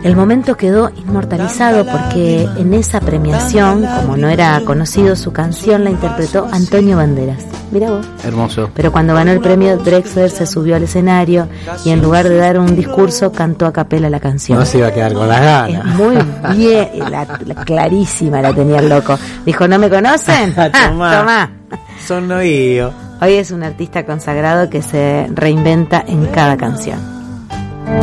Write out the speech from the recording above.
El momento quedó inmortalizado porque en esa premiación, como no era conocido, su canción la interpretó Antonio Banderas. Mirá vos. Hermoso. Pero cuando ganó el premio, Drexler se subió al escenario y en lugar de dar un discurso, cantó a capela la canción. No se iba a quedar con las ganas. Muy bien, la clarísima la tenía el loco. Dijo, ¿no me conocen? Tomá. Son noíos. Hoy es un artista consagrado que se reinventa en cada canción.